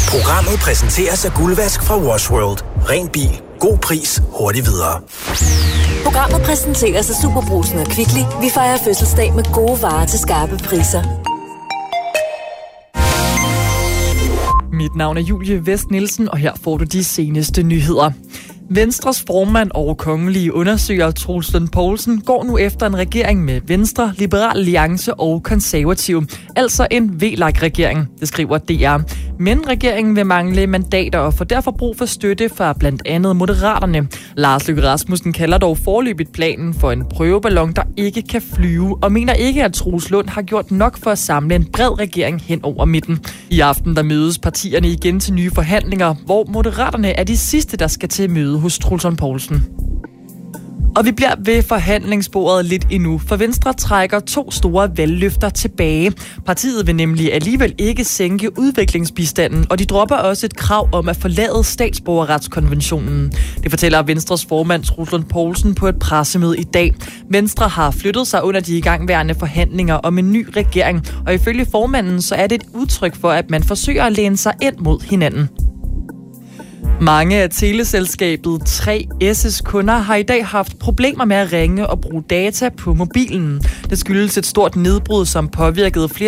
Programmet præsenteres af Guldvask fra Wash World. Ren bil. God pris. Hurtigt videre. Programmet præsenteres af Superbrugsen og Kvickly. Vi fejrer fødselsdag med gode varer til skarpe priser. Mit navn er Julie Vest Nielsen, og her får du de seneste nyheder. Venstres formand og kongelige undersøger Troels Lund Poulsen går nu efter en regering med Venstre, Liberal Alliance og Konservative. Altså en VLAG-regering, det skriver DR. Men regeringen vil mangle mandater og får derfor brug for støtte fra blandt andet Moderaterne. Lars Løkke Rasmussen kalder dog foreløbigt planen for en prøveballon, der ikke kan flyve, og mener ikke, at Troels Lund har gjort nok for at samle en bred regering hen over midten. I aften der mødes partierne igen til nye forhandlinger, hvor Moderaterne er de sidste, der skal til møde hos Troels Lund Poulsen. Og vi bliver ved forhandlingsbordet lidt endnu, for Venstre trækker 2 store valgløfter tilbage. Partiet vil nemlig alligevel ikke sænke udviklingsbistanden, og de dropper også et krav om at forlade statsborgerretskonventionen. Det fortæller Venstres formand Troels Lund Poulsen på et pressemøde i dag. Venstre har flyttet sig under de igangværende forhandlinger om en ny regering, og ifølge formanden så er det et udtryk for, at man forsøger at læne sig ind mod hinanden. Mange af teleselskabet 3S's kunder har i dag haft problemer med at ringe og bruge data på mobilen. Det skyldes et stort nedbrud, som påvirkede flere